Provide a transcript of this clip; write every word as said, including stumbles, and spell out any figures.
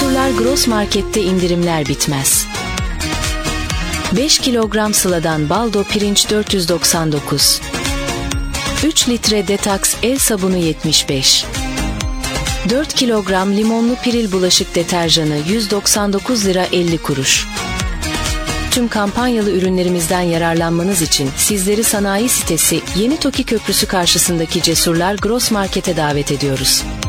Cesurlar Gross Market'te indirimler bitmez. beş kilogram Sıla'dan baldo pirinç dört yüz doksan dokuz. üç litre Detox el sabunu yetmiş beş. dört kilogram limonlu Piril bulaşık deterjanı yüz doksan dokuz lira elli kuruş. Tüm kampanyalı ürünlerimizden yararlanmanız için sizleri sanayi sitesi Yeni Toki Köprüsü karşısındaki Cesurlar Gross Market'e davet ediyoruz.